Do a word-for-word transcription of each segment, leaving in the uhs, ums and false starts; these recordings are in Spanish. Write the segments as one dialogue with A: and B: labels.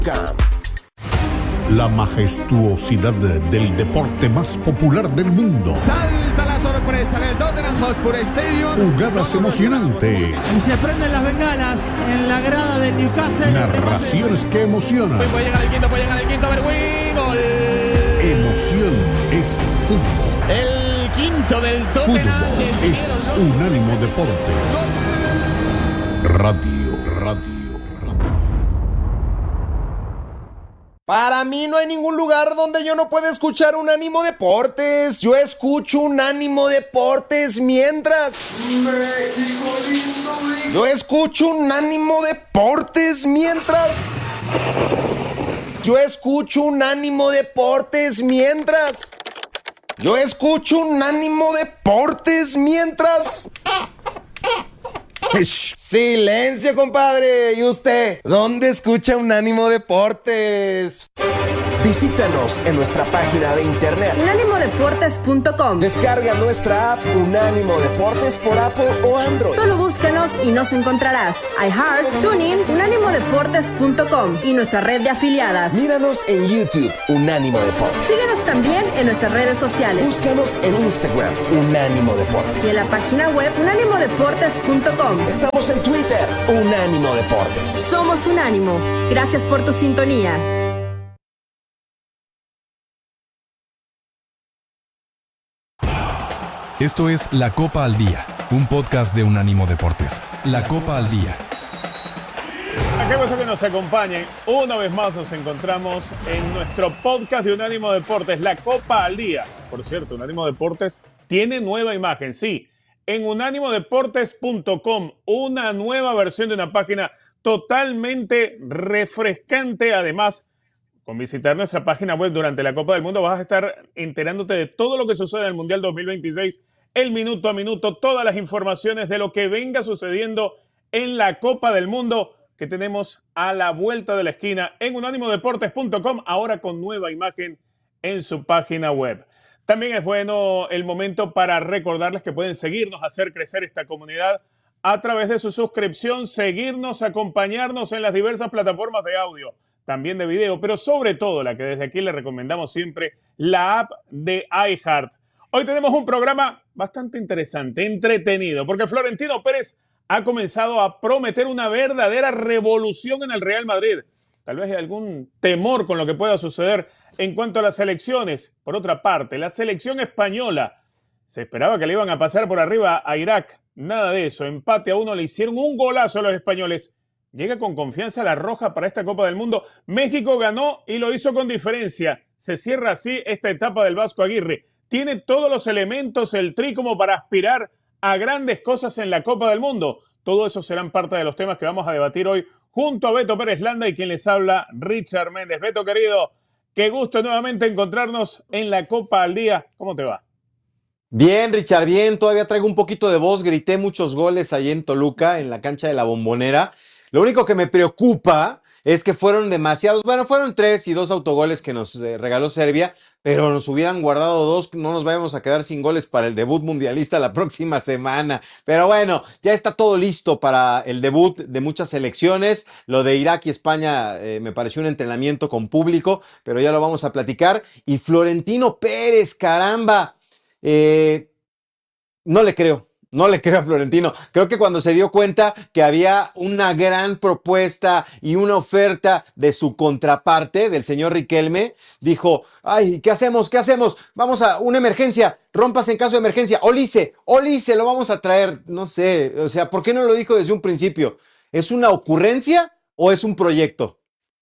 A: La majestuosidad del deporte más popular del mundo.
B: Salta la sorpresa en el Tottenham Hotspur Stadium.
A: Jugadas emocionantes.
C: Y se prenden las bengalas en la grada de Newcastle.
A: Narraciones que emocionan.
B: Puede llegar el quinto, puede llegar el quinto. Berwin, gol.
A: Emoción es fútbol.
B: El quinto del Tottenham.
A: Fútbol es Unánimo Deportes. Radio, radio.
D: Para mí no hay ningún lugar donde yo no pueda escuchar Unánimo Deportes. Yo escucho Unánimo Deportes mientras... Yo escucho Unánimo Deportes mientras... Yo escucho Unánimo Deportes mientras... Yo escucho Unánimo Deportes mientras... Silencio, compadre. ¿Y usted? ¿Dónde escucha Unánimo Deportes?
E: Visítanos en nuestra página de internet
F: unánimo deportes punto com.
E: Descarga nuestra app Unánimo Deportes por Apple o Android.
F: Solo búscanos y nos encontrarás. iHeart, TuneIn, unánimo deportes punto com y nuestra red de afiliadas.
E: Míranos en YouTube, Unánimo Deportes.
F: Síguenos también en nuestras redes sociales.
E: Búscanos en Instagram, Unánimo Deportes.
F: Y en la página web unánimo deportes punto com.
E: Estamos en Twitter, Unánimo Deportes.
F: Somos Unánimo. Gracias por tu sintonía.
G: Esto es La Copa al Día, un podcast de Unánimo Deportes. La Copa al Día.
H: Qué gusto que nos acompañen. Una vez más nos encontramos en nuestro podcast de Unánimo Deportes, La Copa al Día. Por cierto, Unánimo Deportes tiene nueva imagen, sí. En unánimo deportes punto com, una nueva versión de una página totalmente refrescante. Además, con visitar nuestra página web durante la Copa del Mundo vas a estar enterándote de todo lo que sucede en el Mundial dos mil veintiséis, el minuto a minuto, todas las informaciones de lo que venga sucediendo en la Copa del Mundo que tenemos a la vuelta de la esquina en unánimo deportes punto com, ahora con nueva imagen en su página web. También es bueno el momento para recordarles que pueden seguirnos, hacer crecer esta comunidad a través de su suscripción, seguirnos, acompañarnos en las diversas plataformas de audio, también de video, pero sobre todo la que desde aquí les recomendamos siempre, la app de iHeart. Hoy tenemos un programa bastante interesante, entretenido, porque Florentino Pérez ha comenzado a prometer una verdadera revolución en el Real Madrid. Tal vez hay algún temor con lo que pueda suceder en cuanto a las elecciones. Por otra parte, la selección española, se esperaba que le iban a pasar por arriba a Irak. Nada de eso, empate a uno, le hicieron un golazo a los españoles. Llega con confianza la roja para esta Copa del Mundo. México ganó y lo hizo con diferencia. Se cierra así esta etapa del Vasco Aguirre. Tiene todos los elementos el Tri como para aspirar a grandes cosas en la Copa del Mundo. Todo eso serán parte de los temas que vamos a debatir hoy junto a Beto Pérez Landa y quien les habla, Richard Méndez. Beto, querido, qué gusto nuevamente encontrarnos en la Copa al Día. ¿Cómo te va?
I: Bien, Richard, bien. Todavía traigo un poquito de voz. Grité muchos goles ahí en Toluca, en la cancha de la Bombonera. Lo único que me preocupa es que fueron demasiados. Bueno, fueron tres y dos autogoles que nos eh, regaló Serbia, pero nos hubieran guardado dos. No nos vayamos a quedar sin goles para el debut mundialista la próxima semana. Pero bueno, ya está todo listo para el debut de muchas selecciones. Lo de Irak y España eh, me pareció un entrenamiento con público, pero ya lo vamos a platicar. Y Florentino Pérez, caramba. Eh, no le creo. No le creo a Florentino. Creo que cuando se dio cuenta que había una gran propuesta y una oferta de su contraparte, del señor Riquelme, dijo, ay, ¿qué hacemos? ¿Qué hacemos? Vamos a una emergencia, rompas en caso de emergencia. Olise, Olise, lo vamos a traer. No sé, o sea, ¿por qué no lo dijo desde un principio? ¿Es una ocurrencia o es un proyecto?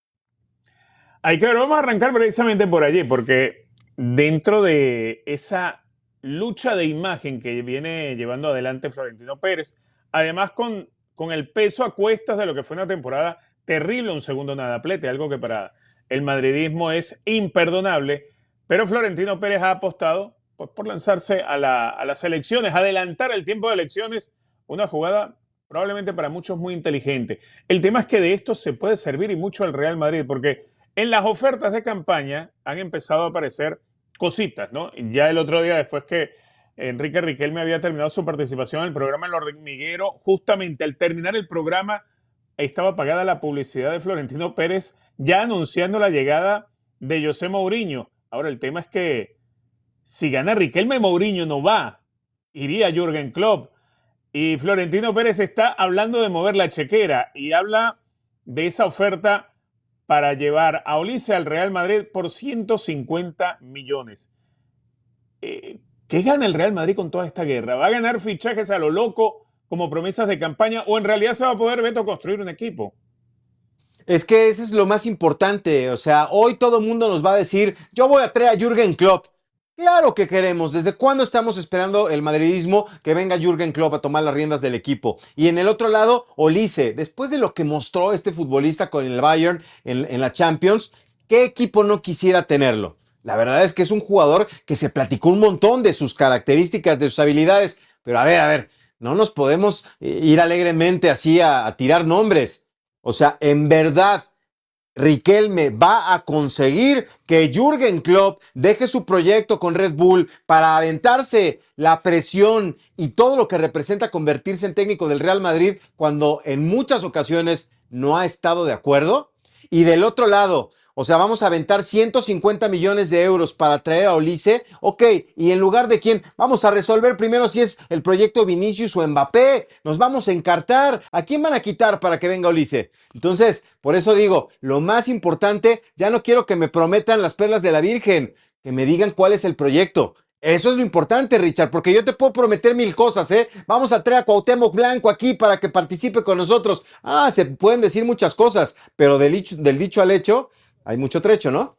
H: Hay que ver, vamos a arrancar precisamente por allí, porque dentro de esa lucha de imagen que viene llevando adelante Florentino Pérez, además con, con el peso a cuestas de lo que fue una temporada terrible, un segundo nadaplete, algo que para el madridismo es imperdonable, pero Florentino Pérez ha apostado pues, por lanzarse a, la, a las elecciones, adelantar el tiempo de elecciones, una jugada probablemente para muchos muy inteligente. El tema es que de esto se puede servir y mucho al Real Madrid, porque en las ofertas de campaña han empezado a aparecer cositas, ¿no? Ya el otro día, después que Enrique Riquelme había terminado su participación en el programa El Hormiguero, justamente al terminar el programa estaba pagada la publicidad de Florentino Pérez ya anunciando la llegada de José Mourinho. Ahora, el tema es que si gana Riquelme, Mourinho no va. Iría Jürgen Klopp. Y Florentino Pérez está hablando de mover la chequera y habla de esa oferta para llevar a Olise al Real Madrid por ciento cincuenta millones. Eh, ¿Qué gana el Real Madrid con toda esta guerra? ¿Va a ganar fichajes a lo loco como promesas de campaña o en realidad se va a poder, Beto, construir un equipo?
I: Es que eso es lo más importante. O sea, hoy todo el mundo nos va a decir, yo voy a traer a Jürgen Klopp. Claro que queremos. ¿Desde cuándo estamos esperando el madridismo que venga Jürgen Klopp a tomar las riendas del equipo? Y en el otro lado, Olise. Después de lo que mostró este futbolista con el Bayern en, en la Champions, ¿qué equipo no quisiera tenerlo? La verdad es que es un jugador que se platicó un montón de sus características, de sus habilidades. Pero a ver, a ver, no nos podemos ir alegremente así a, a tirar nombres. O sea, en verdad, Riquelme va a conseguir que Jürgen Klopp deje su proyecto con Red Bull para aventarse la presión y todo lo que representa convertirse en técnico del Real Madrid cuando en muchas ocasiones no ha estado de acuerdo. Y del otro lado, o sea, vamos a aventar ciento cincuenta millones de euros para traer a Olise. Ok, ¿y en lugar de quién? Vamos a resolver primero si es el proyecto Vinicius o Mbappé. Nos vamos a encartar. ¿A quién van a quitar para que venga Olise? Entonces, por eso digo, lo más importante, ya no quiero que me prometan las perlas de la Virgen, que me digan cuál es el proyecto. Eso es lo importante, Richard, porque yo te puedo prometer mil cosas, ¿eh? Vamos a traer a Cuauhtémoc Blanco aquí para que participe con nosotros. Ah, se pueden decir muchas cosas, pero del dicho, del dicho al hecho hay mucho trecho, ¿no?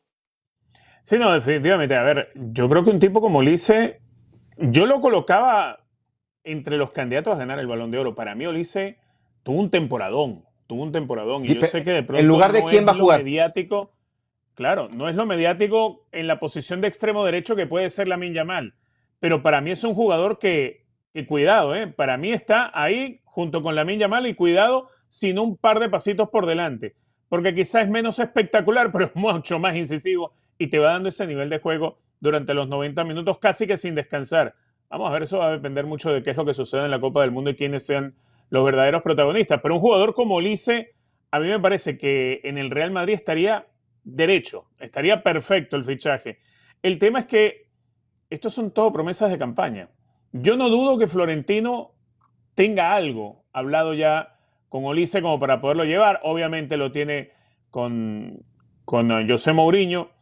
H: Sí, no, definitivamente. A ver, yo creo que un tipo como Olise, yo lo colocaba entre los candidatos a ganar el Balón de Oro. Para mí, Olise tuvo un temporadón, tuvo un temporadón. Y yo sé que de pronto
I: ¿en lugar de
H: no
I: quién
H: es
I: va a
H: lo
I: jugar?
H: mediático, claro, no es lo mediático en la posición de extremo derecho que puede ser Lamine Yamal. Pero para mí es un jugador que, que cuidado, ¿eh? Para mí está ahí junto con Lamine Yamal y cuidado, sin un par de pasitos por delante. Porque quizás es menos espectacular, pero es mucho más incisivo y te va dando ese nivel de juego durante los noventa minutos casi que sin descansar. Vamos a ver, eso va a depender mucho de qué es lo que sucede en la Copa del Mundo y quiénes sean los verdaderos protagonistas. Pero un jugador como Olise, a mí me parece que en el Real Madrid estaría derecho, estaría perfecto el fichaje. El tema es que estos son todo promesas de campaña. Yo no dudo que Florentino tenga algo hablado ya con Olise como para poderlo llevar. Obviamente lo tiene con, con José Mourinho.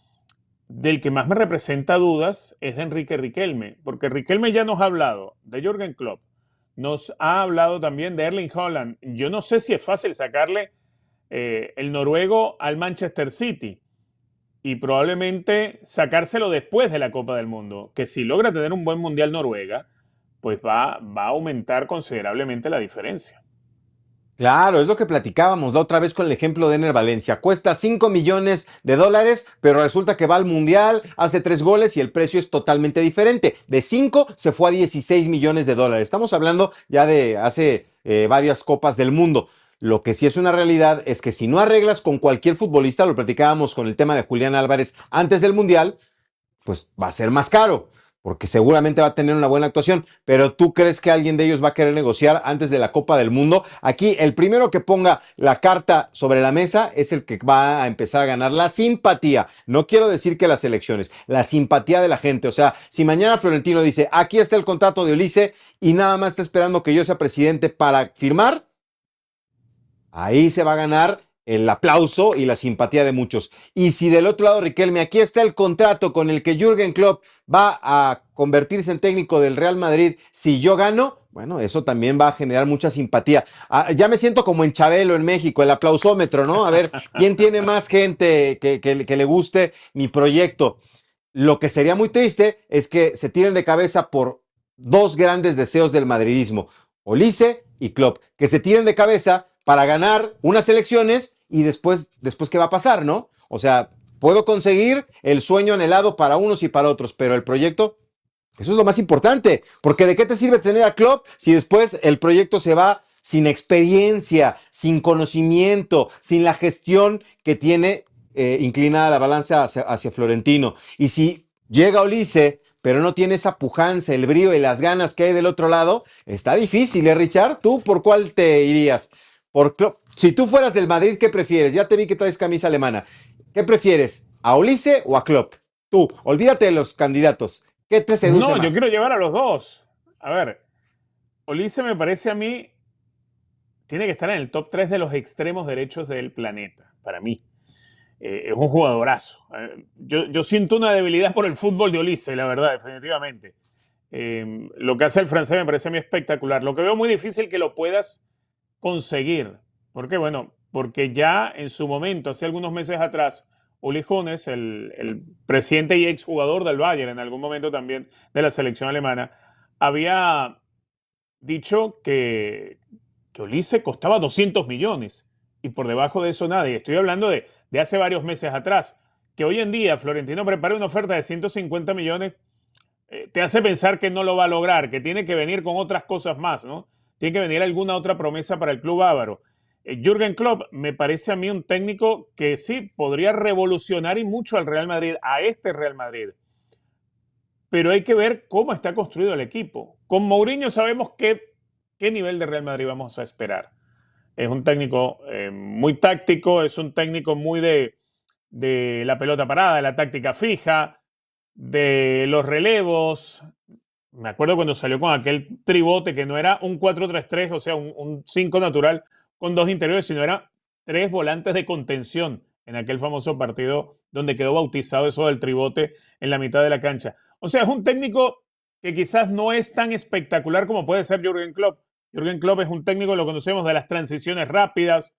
H: Del que más me representa dudas es de Enrique Riquelme, porque Riquelme ya nos ha hablado de Jürgen Klopp, nos ha hablado también de Erling Haaland. Yo no sé si es fácil sacarle eh, el noruego al Manchester City y probablemente sacárselo después de la Copa del Mundo, que si logra tener un buen Mundial Noruega, pues va, va a aumentar considerablemente la diferencia.
I: Claro, es lo que platicábamos la otra vez con el ejemplo de Ener Valencia. Cuesta cinco millones de dólares, pero resulta que va al Mundial, hace tres goles y el precio es totalmente diferente. De cinco se fue a dieciséis millones de dólares. Estamos hablando ya de hace eh, varias Copas del Mundo. Lo que sí es una realidad es que si no arreglas con cualquier futbolista, lo platicábamos con el tema de Julián Álvarez antes del Mundial, pues va a ser más caro, porque seguramente va a tener una buena actuación, pero ¿tú crees que alguien de ellos va a querer negociar antes de la Copa del Mundo? Aquí el primero que ponga la carta sobre la mesa es el que va a empezar a ganar la simpatía. No quiero decir que las elecciones, la simpatía de la gente. O sea, si mañana Florentino dice, aquí está el contrato de Olise y nada más está esperando que yo sea presidente para firmar, ahí se va a ganar el aplauso y la simpatía de muchos. Y si del otro lado, Riquelme, aquí está el contrato con el que Jürgen Klopp va a convertirse en técnico del Real Madrid si yo gano, bueno, eso también va a generar mucha simpatía. Ah, ya me siento como en Chabelo en México, el aplausómetro, ¿no? A ver, ¿quién tiene más gente que, que, que le guste mi proyecto? Lo que sería muy triste es que se tiren de cabeza por dos grandes deseos del madridismo, Olise y Klopp, que se tiren de cabeza para ganar unas elecciones y después, después ¿qué va a pasar, no? O sea, puedo conseguir el sueño anhelado para unos y para otros, pero el proyecto, eso es lo más importante, porque ¿de qué te sirve tener a Klopp si después el proyecto se va sin experiencia, sin conocimiento, sin la gestión que tiene eh, inclinada la balanza hacia, hacia Florentino? Y si llega Olise, pero no tiene esa pujanza, el brío y las ganas que hay del otro lado, está difícil, ¿eh, Richard? ¿Tú por cuál te irías? ¿Por Klopp? Si tú fueras del Madrid, ¿qué prefieres? Ya te vi que traes camisa alemana. ¿Qué prefieres? ¿A Olise o a Klopp? Tú, olvídate de los candidatos. ¿Qué te seduce
H: No,
I: más?
H: yo quiero llevar a los dos. A ver, Olise me parece a mí, tiene que estar en el top tres de los extremos derechos del planeta, para mí. Eh, es un jugadorazo. Eh, yo, yo siento una debilidad por el fútbol de Olise, la verdad, definitivamente. Eh, lo que hace el francés me parece a mí espectacular. Lo que veo muy difícil que lo puedas conseguir. ¿Por qué? Bueno, porque ya en su momento, hace algunos meses atrás, Uli Hoeneß, el, el presidente y exjugador del Bayern, en algún momento también de la selección alemana, había dicho que, que Olise costaba doscientos millones y por debajo de eso nada. Y estoy hablando de, de hace varios meses atrás. Que hoy en día Florentino prepare una oferta de ciento cincuenta millones, eh, te hace pensar que no lo va a lograr, que tiene que venir con otras cosas más, ¿no? Tiene que venir alguna otra promesa para el club bávaro. Eh, Jürgen Klopp me parece a mí un técnico que sí podría revolucionar y mucho al Real Madrid, a este Real Madrid. Pero hay que ver cómo está construido el equipo. Con Mourinho sabemos qué, qué nivel de Real Madrid vamos a esperar. Es un técnico eh, muy táctico, es un técnico muy de, de la pelota parada, de la táctica fija, de los relevos. Me acuerdo cuando salió con aquel tribote que no era un cuatro tres tres, o sea, un, un cinco natural con dos interiores, sino era tres volantes de contención en aquel famoso partido donde quedó bautizado eso del tribote en la mitad de la cancha. O sea, es un técnico que quizás no es tan espectacular como puede ser Jürgen Klopp. Jürgen Klopp es un técnico, lo conocemos, de las transiciones rápidas,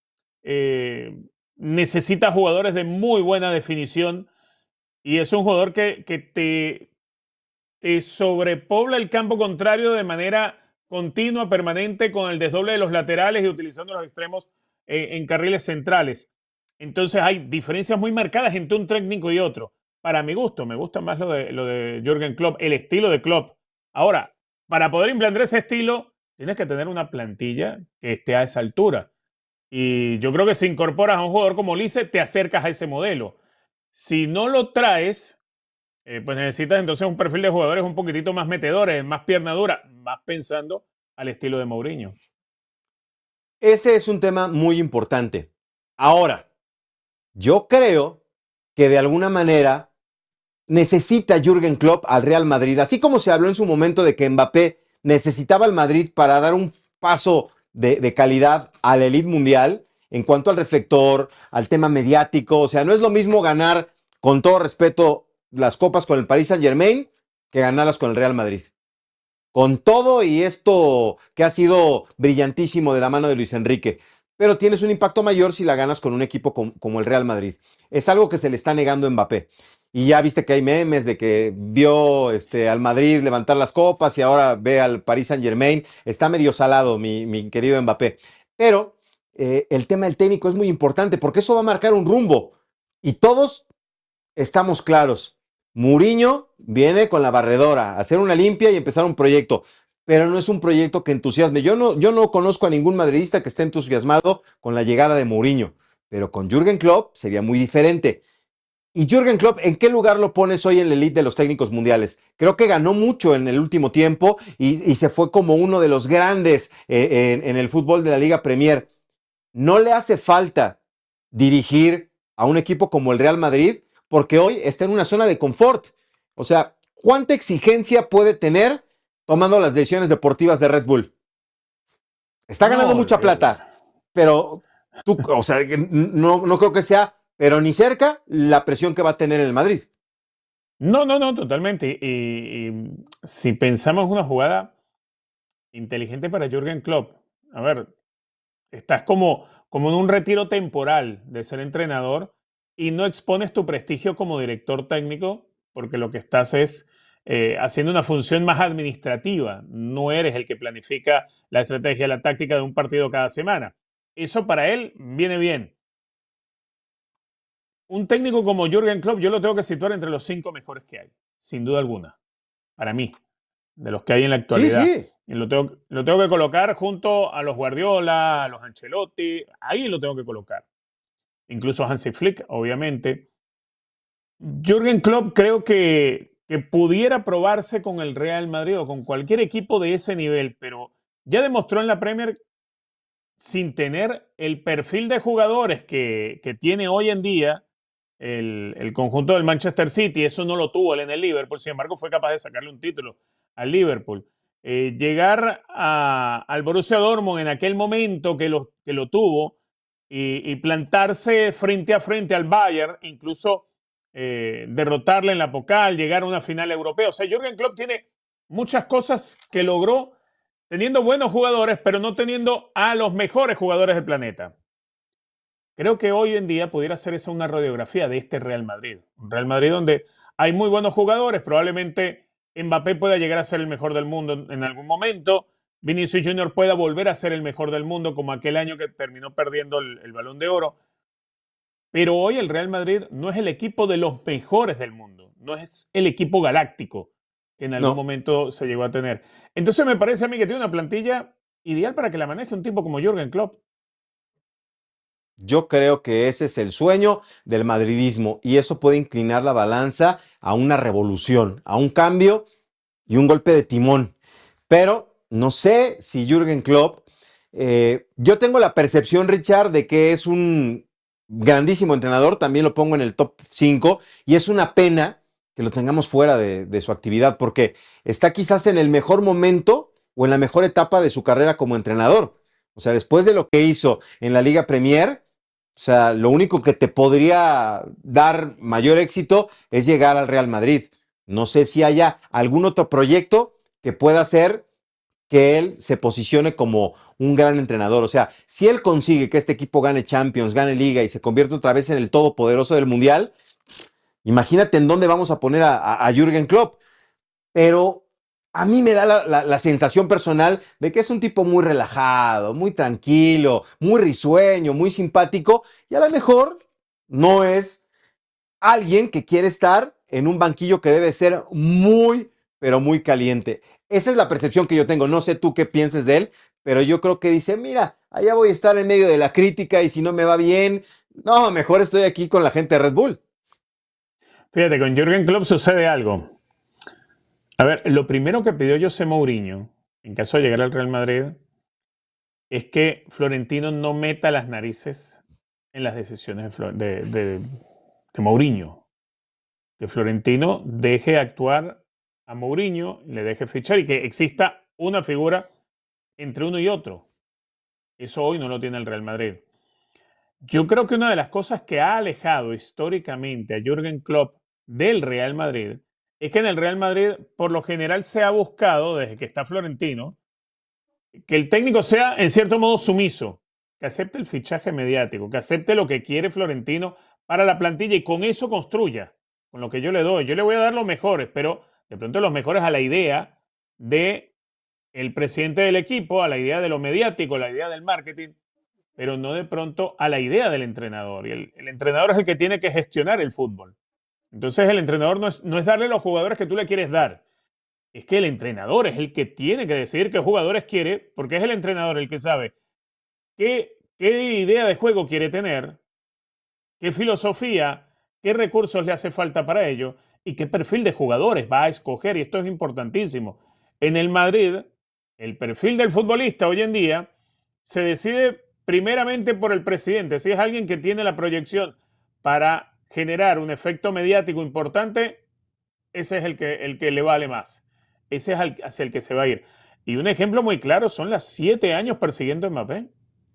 H: eh, necesita jugadores de muy buena definición y es un jugador que, que te, te sobrepobla el campo contrario de manera continua, permanente, con el desdoble de los laterales y utilizando los extremos eh, en carriles centrales. Entonces hay diferencias muy marcadas entre un técnico y otro. Para mi gusto, me gusta más lo de, lo de Jürgen Klopp, el estilo de Klopp. Ahora, para poder implantar ese estilo, tienes que tener una plantilla que esté a esa altura. Y yo creo que si incorporas a un jugador como Olise, te acercas a ese modelo. Si no lo traes, eh, pues necesitas entonces un perfil de jugadores un poquitito más metedores, más pierna dura, más pensando al estilo de Mourinho.
I: Ese es un tema muy importante. Ahora, yo creo que de alguna manera necesita Jürgen Klopp al Real Madrid, así como se habló en su momento de que Mbappé necesitaba al Madrid para dar un paso de, de calidad a la elite mundial en cuanto al reflector, al tema mediático. O sea, no es lo mismo ganar, con todo respeto, las copas con el Paris Saint-Germain que ganarlas con el Real Madrid. Con todo y esto que ha sido brillantísimo de la mano de Luis Enrique. Pero tienes un impacto mayor si la ganas con un equipo com- como el Real Madrid. Es algo que se le está negando a Mbappé. Y ya viste que hay memes de que vio este, al Madrid levantar las copas y ahora ve al Paris Saint-Germain. Está medio salado, mi, mi querido Mbappé. Pero eh, el tema del técnico es muy importante porque eso va a marcar un rumbo. Y todos estamos claros. Mourinho viene con la barredora, a hacer una limpia y empezar un proyecto. Pero no es un proyecto que entusiasme. Yo no, yo no conozco a ningún madridista que esté entusiasmado con la llegada de Mourinho. Pero con Jürgen Klopp sería muy diferente. Y Jürgen Klopp, ¿en qué lugar lo pones hoy en la elite de los técnicos mundiales? Creo que ganó mucho en el último tiempo y, y se fue como uno de los grandes eh, en, en el fútbol de la Liga Premier. No le hace falta dirigir a un equipo como el Real Madrid porque hoy está en una zona de confort. O sea, ¿cuánta exigencia puede tener tomando las decisiones deportivas de Red Bull? Está ganando
H: No,
I: mucha plata, pero tú, o sea, no, no creo que sea, pero ni cerca, la presión que va a tener el Madrid.
H: No, no, no, totalmente. Y, y si pensamos una jugada inteligente para Jürgen Klopp, a ver, estás como, como en un retiro temporal de ser entrenador y no expones tu prestigio como director técnico porque lo que estás es eh, haciendo una función más administrativa. No eres el que planifica la estrategia, la táctica de un partido cada semana. Eso para él viene bien. Un técnico como Jürgen Klopp yo lo tengo que situar entre los cinco mejores que hay, sin duda alguna, para mí, de los que hay en la actualidad.
I: Sí, sí.
H: Y lo tengo, lo tengo que colocar junto a los Guardiola, a los Ancelotti, ahí lo tengo que colocar. Incluso a Hansi Flick, obviamente. Jürgen Klopp creo que, que pudiera probarse con el Real Madrid o con cualquier equipo de ese nivel, pero ya demostró en la Premier sin tener el perfil de jugadores que, que tiene hoy en día el, el conjunto del Manchester City. Eso no lo tuvo él en el Liverpool, sin embargo fue capaz de sacarle un título al Liverpool. Eh, llegar a, al Borussia Dortmund en aquel momento que lo, que lo tuvo y, y plantarse frente a frente al Bayern, incluso eh, derrotarle en la Pokal, llegar a una final europea. O sea, Jürgen Klopp tiene muchas cosas que logró teniendo buenos jugadores, pero no teniendo a los mejores jugadores del planeta. Creo que hoy en día pudiera ser esa una radiografía de este Real Madrid. Un Real Madrid donde hay muy buenos jugadores, probablemente Mbappé pueda llegar a ser el mejor del mundo en algún momento, Vinicius Junior pueda volver a ser el mejor del mundo como aquel año que terminó perdiendo el, el Balón de Oro. Pero hoy el Real Madrid no es el equipo de los mejores del mundo, no es el equipo galáctico que en algún no. momento se llegó a tener. Entonces me parece a mí que tiene una plantilla ideal para que la maneje un tipo como Jürgen Klopp.
I: Yo creo que ese es el sueño del madridismo y eso puede inclinar la balanza a una revolución, a un cambio y un golpe de timón. Pero no sé si Jürgen Klopp, eh, yo tengo la percepción, Richard, de que es un grandísimo entrenador, también lo pongo en el top cinco y es una pena que lo tengamos fuera de, de su actividad porque está quizás en el mejor momento o en la mejor etapa de su carrera como entrenador. O sea, después de lo que hizo en la Liga Premier, o sea, lo único que te podría dar mayor éxito es llegar al Real Madrid. No sé si haya algún otro proyecto que pueda hacer que él se posicione como un gran entrenador. O sea, si él consigue que este equipo gane Champions, gane Liga y se convierta otra vez en el todopoderoso del Mundial, imagínate en dónde vamos a poner a, a, a Jürgen Klopp. Pero a mí me da la, la, la sensación personal de que es un tipo muy relajado, muy tranquilo, muy risueño, muy simpático y a lo mejor no es alguien que quiere estar en un banquillo que debe ser muy, pero muy caliente. Esa es la percepción que yo tengo. No sé tú qué pienses de él, pero yo creo que dice, mira, allá voy a estar en medio de la crítica y si no me va bien, no, mejor estoy aquí con la gente de Red Bull.
H: Fíjate, con Jürgen Klopp sucede algo. A ver, lo primero que pidió José Mourinho, en caso de llegar al Real Madrid, es que Florentino no meta las narices en las decisiones de, de, de, de Mourinho. Que Florentino deje actuar a Mourinho, le deje fichar y que exista una figura entre uno y otro. Eso hoy no lo tiene el Real Madrid. Yo creo que una de las cosas que ha alejado históricamente a Jürgen Klopp del Real Madrid es que en el Real Madrid, por lo general, se ha buscado, desde que está Florentino, que el técnico sea, en cierto modo, sumiso, que acepte el fichaje mediático, que acepte lo que quiere Florentino para la plantilla y con eso construya, con lo que yo le doy. Yo le voy a dar los mejores, pero de pronto los mejores a la idea del presidente del equipo, a la idea de lo mediático, a la idea del marketing, pero no de pronto a la idea del entrenador. Y el, el entrenador es el que tiene que gestionar el fútbol. Entonces el entrenador no es, no es darle los jugadores que tú le quieres dar. Es que el entrenador es el que tiene que decidir qué jugadores quiere, porque es el entrenador el que sabe qué, qué idea de juego quiere tener, qué filosofía, qué recursos le hace falta para ello y qué perfil de jugadores va a escoger. Y esto es importantísimo. En el Madrid, el perfil del futbolista hoy en día se decide primeramente por el presidente. Si es alguien que tiene la proyección para generar un efecto mediático importante, ese es el que, el que le vale más. Ese es el, hacia el que se va a ir. Y un ejemplo muy claro son las siete años persiguiendo a Mbappé.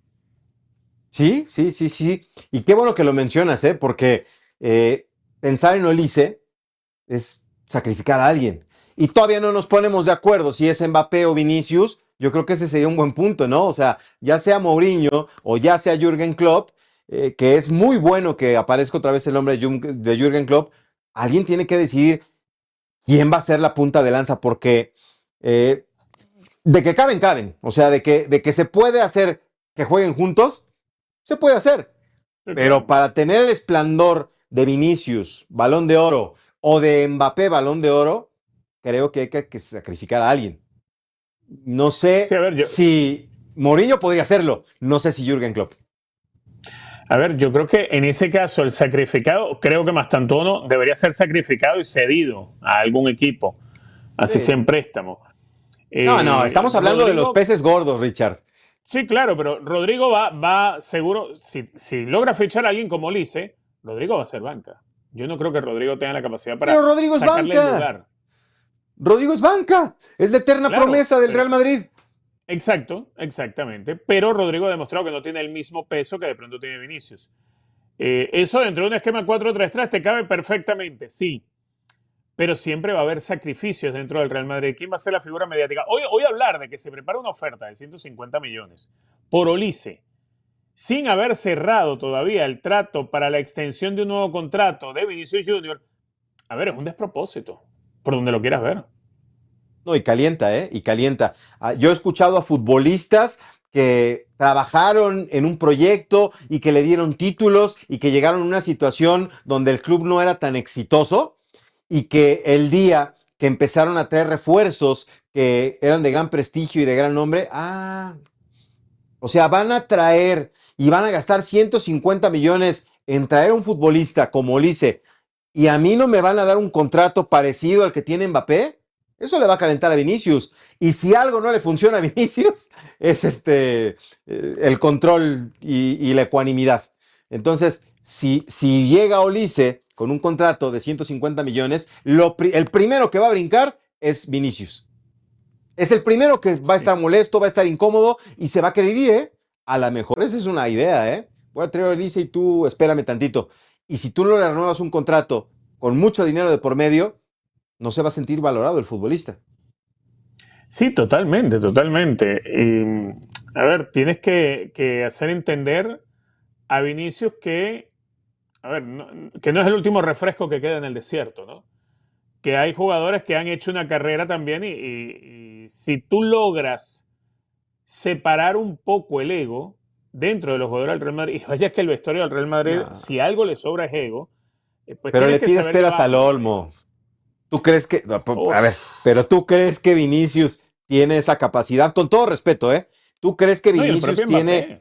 I: Sí, sí, sí, sí. Y qué bueno que lo mencionas, ¿eh? Porque eh, pensar en Olise es sacrificar a alguien. Y todavía no nos ponemos de acuerdo si es Mbappé o Vinicius. Yo creo que ese sería un buen punto, ¿no? O sea, ya sea Mourinho o ya sea Jürgen Klopp, Eh, que es muy bueno que aparezca otra vez el nombre de Jürgen Klopp, alguien tiene que decidir quién va a ser la punta de lanza, porque eh, de que caben, caben. O sea, de que, de que se puede hacer que jueguen juntos, se puede hacer. Pero para tener el esplendor de Vinicius, Balón de Oro, o de Mbappé, Balón de Oro, creo que hay que, que sacrificar a alguien. No sé sí, a ver, yo... si Mourinho podría hacerlo, no sé si Jürgen Klopp.
H: A ver, yo creo que en ese caso el sacrificado, creo que Mastantuono debería ser sacrificado y cedido a algún equipo, así sí. sea en préstamo.
I: No, eh, no, estamos hablando Rodrigo... de los peces gordos, Richard.
H: Sí, claro, pero Rodrigo va, va seguro, si, si logra fichar a alguien como Olise, Rodrigo va a ser banca. Yo no creo que Rodrigo tenga la capacidad para
I: Pero Rodrigo es
H: sacarle
I: banca.
H: el lugar.
I: Rodrigo es banca. Es la eterna
H: Claro,
I: promesa del
H: pero-
I: Real Madrid.
H: Exacto, exactamente. Pero Rodrigo ha demostrado que no tiene el mismo peso que de pronto tiene Vinicius. Eh, eso dentro de un esquema cuatro tres tres te cabe perfectamente, sí. Pero siempre va a haber sacrificios dentro del Real Madrid. ¿Quién va a ser la figura mediática? Hoy, hoy hablar de que se prepara una oferta de ciento cincuenta millones por Olise, sin haber cerrado todavía el trato para la extensión de un nuevo contrato de Vinicius Junior, a ver, es un despropósito, por donde lo quieras ver.
I: No, y calienta, ¿eh? Y calienta. Ah, yo he escuchado a futbolistas que trabajaron en un proyecto y que le dieron títulos y que llegaron a una situación donde el club no era tan exitoso y que el día que empezaron a traer refuerzos que eran de gran prestigio y de gran nombre, ah, o sea, van a traer y van a gastar ciento cincuenta millones en traer a un futbolista como Olise y a mí no me van a dar un contrato parecido al que tiene Mbappé. Eso le va a calentar a Vinicius. Y si algo no le funciona a Vinicius, es este eh, el control y, y la ecuanimidad. Entonces, si, si llega Olise con un contrato de ciento cincuenta millones, lo, pri- el primero que va a brincar es Vinicius. Es el primero que va a estar molesto, va a estar incómodo y se va a querer ir, ¿eh? A lo mejor esa es una idea, ¿eh? Voy a traer a Olise y tú espérame tantito. Y si tú no le renuevas un contrato con mucho dinero de por medio, no se va a sentir valorado el futbolista.
H: Sí, totalmente, totalmente. Y, a ver, tienes que, que hacer entender a Vinicius que, a ver, no, que no es el último refresco que queda en el desierto, ¿no? Que hay jugadores que han hecho una carrera también y, y- y si tú logras separar un poco el ego dentro de los jugadores del Real Madrid, y vaya que el vestuario del Real Madrid,
I: No.
H: si algo le sobra es ego, eh, pues
I: Pero
H: tienes
I: le
H: que
I: pides
H: saber
I: peras
H: llevar-
I: al olmo. ¿Tú crees que, no, po- a
H: Uf.
I: ver, pero tú crees que Vinicius tiene esa capacidad? Con todo respeto, ¿eh? ¿Tú crees que
H: No, y el
I: Vinicius
H: propio
I: tiene...
H: Mbappé.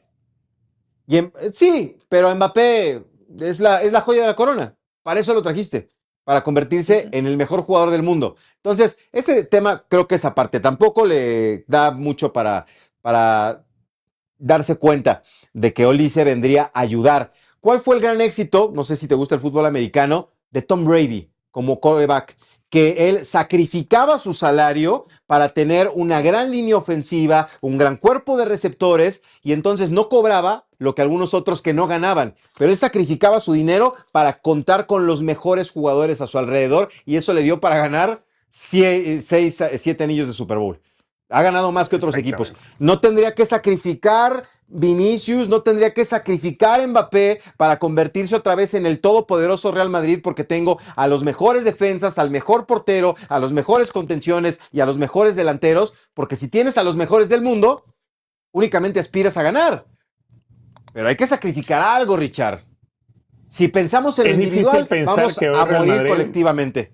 I: y em- sí, pero Mbappé es la, es la joya de la corona. Para eso lo trajiste, para convertirse en el mejor jugador del mundo. Entonces, ese tema creo que es aparte. Tampoco le da mucho para, para darse cuenta de que Olise vendría a ayudar. ¿Cuál fue el gran éxito? No sé si te gusta el fútbol americano, de Tom Brady como quarterback, que él sacrificaba su salario para tener una gran línea ofensiva, un gran cuerpo de receptores y entonces no cobraba lo que algunos otros que no ganaban, pero él sacrificaba su dinero para contar con los mejores jugadores a su alrededor y eso le dio para ganar sie- seis, siete anillos de Super Bowl. Ha ganado más que otros equipos.
H: Exactamente.
I: No tendría que sacrificar Vinicius, no tendría que sacrificar Mbappé para convertirse otra vez en el todopoderoso Real Madrid porque tengo a los mejores defensas, al mejor portero, a los mejores contenciones y a los mejores delanteros, porque si tienes a los mejores del mundo, únicamente aspiras a ganar. Pero hay que sacrificar algo, Richard. Si pensamos en
H: Es
I: lo
H: difícil
I: individual,
H: pensar
I: vamos
H: que hoy
I: a
H: Real
I: morir
H: Madrid-
I: colectivamente.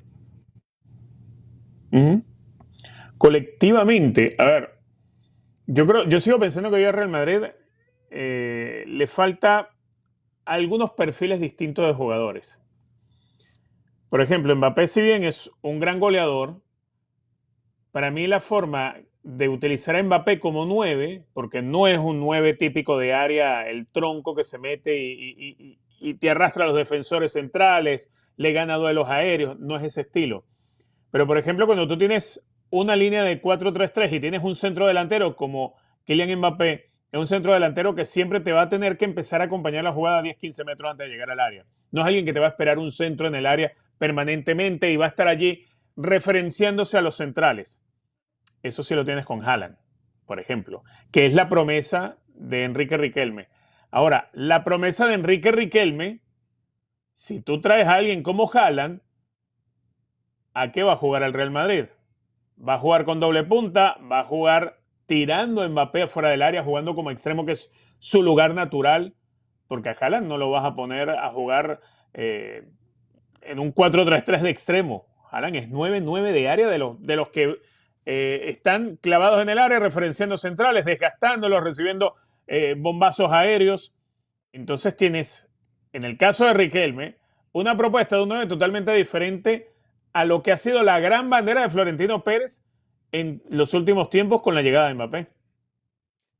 H: Ujú. Colectivamente, a ver, yo creo, yo sigo pensando que hoy a Real Madrid eh, le falta algunos perfiles distintos de jugadores. Por ejemplo, Mbappé, si bien es un gran goleador, para mí la forma de utilizar a Mbappé como nueve, porque no es un nueve típico de área, el tronco que se mete y, y- y- y te arrastra a los defensores centrales, le gana duelos aéreos, no es ese estilo. Pero, por ejemplo, cuando tú tienes una línea de cuatro tres tres y tienes un centro delantero como Kylian Mbappé, es un centro delantero que siempre te va a tener que empezar a acompañar la jugada diez quince metros antes de llegar al área. No es alguien que te va a esperar un centro en el área permanentemente y va a estar allí referenciándose a los centrales. Eso sí lo tienes con Haaland, por ejemplo, que es la promesa de Enrique Riquelme. Ahora, la promesa de Enrique Riquelme, si tú traes a alguien como Haaland, ¿a qué va a jugar el Real Madrid? Va a jugar con doble punta, va a jugar tirando a Mbappé fuera del área, jugando como extremo, que es su lugar natural, porque a Haaland no lo vas a poner a jugar eh, en un cuatro tres tres de extremo. Haaland es nueve nueve de área de los, de los que eh, están clavados en el área, referenciando centrales, desgastándolos, recibiendo eh, bombazos aéreos. Entonces tienes, en el caso de Riquelme, una propuesta de un nueve totalmente diferente a lo que ha sido la gran bandera de Florentino Pérez en los últimos tiempos con la llegada de Mbappé.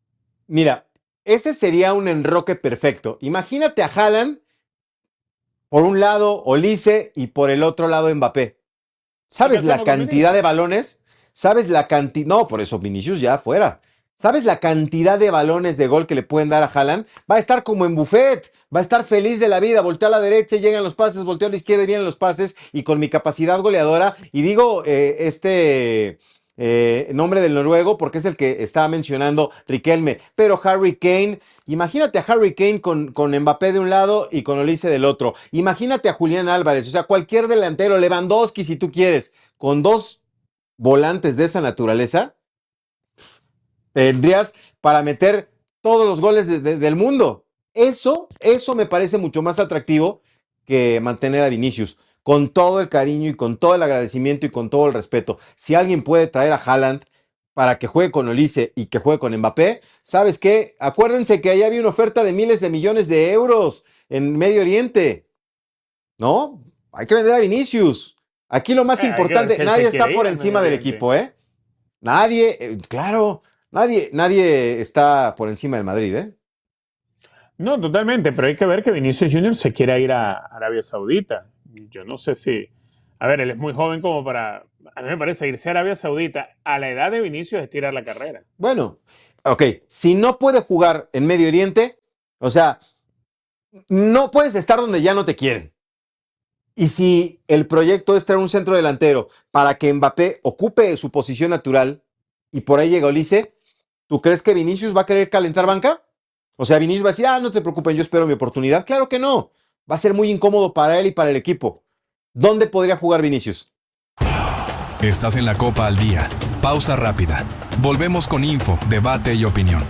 I: Mira, ese sería un enroque perfecto. Imagínate a Haaland por un lado Olise y por el otro lado Mbappé. ¿Sabes la cantidad de balones? ¿Sabes la cantidad? No, por eso Vinicius ya fuera. ¿Sabes la cantidad de balones de gol que le pueden dar a Haaland? Va a estar como en buffet, va a estar feliz de la vida, voltea a la derecha, llegan los pases, voltea a la izquierda y vienen los pases, y con mi capacidad goleadora, y digo eh, este eh, nombre del noruego porque es el que estaba mencionando Riquelme, pero Harry Kane, imagínate a Harry Kane con, con Mbappé de un lado y con Olise del otro, imagínate a Julián Álvarez, o sea, cualquier delantero, Lewandowski si tú quieres, con dos volantes de esa naturaleza, tendrías para meter todos los goles de, de, del mundo. Eso, eso me parece mucho más atractivo que mantener a Vinicius. Con todo el cariño y con todo el agradecimiento y con todo el respeto. Si alguien puede traer a Haaland para que juegue con Olise y que juegue con Mbappé, ¿sabes qué? Acuérdense que allá había una oferta de miles de millones de euros en Medio Oriente. ¿No? Hay que vender a Vinicius. Aquí lo más eh, importante, que, nadie está por encima del equipo, ¿eh? Nadie, eh, claro... Nadie, nadie está por encima del Madrid, ¿eh?
H: No, totalmente, pero hay que ver que Vinicius Junior se quiere ir a Arabia Saudita. Yo no sé si... A ver, él es muy joven como para... A mí me parece irse a Arabia Saudita a la edad de Vinicius es tirar la carrera.
I: Bueno, ok, si no puede jugar en Medio Oriente, o sea, no puedes estar donde ya no te quieren. Y si el proyecto es traer un centro delantero para que Mbappé ocupe su posición natural y por ahí llega Olise, ¿tú crees que Vinicius va a querer calentar banca? O sea, Vinicius va a decir, ah, no te preocupes, yo espero mi oportunidad. Claro que no. Va a ser muy incómodo para él y para el equipo. ¿Dónde podría jugar Vinicius?
G: Estás en la Copa al Día. Pausa rápida. Volvemos con info, debate y opinión.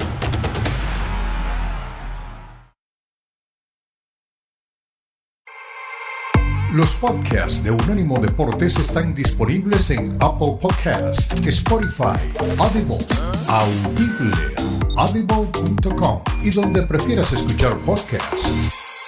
A: Los podcasts de Unánimo Deportes están disponibles en Apple Podcasts, Spotify, Audible, Audible, audible punto com y donde prefieras escuchar podcasts.